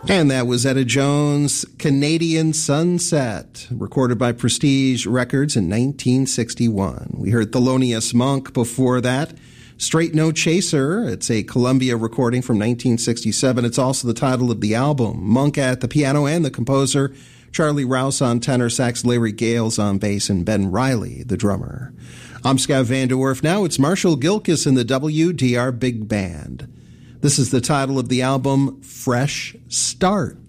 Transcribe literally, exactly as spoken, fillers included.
And that was Etta Jones' Canadian Sunset, recorded by Prestige Records in nineteen sixty-one. We heard Thelonious Monk before that. Straight No Chaser, it's a Columbia recording from nineteen sixty-seven. It's also the title of the album. Monk at the piano and the composer, Charlie Rouse on tenor sax, Larry Gales on bass, and Ben Riley, the drummer. I'm Scott Van Der Werf. Now it's Marshall Gilkis and the W D R Big Band. This is the title of the album, Fresh Start.